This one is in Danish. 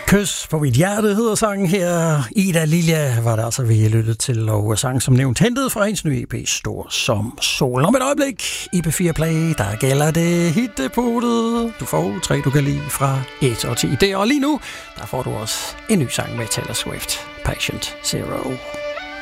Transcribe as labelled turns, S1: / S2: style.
S1: Kys på mit hjerte hedder sangen her. Ida Lilja var der altså, vi lyttede til, og sang som nævnt hentet fra hendes nye EP Stor som Sol. Om et øjeblik i P4 Play, der gælder det hittepunktet. Du får 3, du kan lide fra 1 og 10. Det og lige nu, der får du også en ny sang med Taylor Swift, Patient Zero.